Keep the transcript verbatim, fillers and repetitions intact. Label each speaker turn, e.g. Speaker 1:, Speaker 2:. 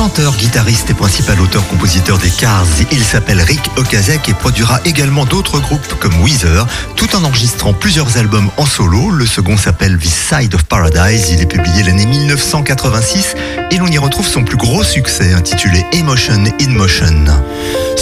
Speaker 1: chanteur, guitariste et principal auteur-compositeur des Cars. Il s'appelle Ric Ocasek et produira également d'autres groupes comme Weezer, tout en enregistrant plusieurs albums en solo. Le second s'appelle This Side of Paradise. Il est publié l'année mille neuf cent quatre-vingt-six et l'on y retrouve son plus gros succès intitulé Emotion in Motion.